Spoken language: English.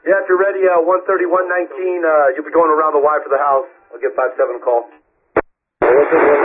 Yeah, if you're ready, 13119, you'll be going around the Y for the house. I'll get 57 call.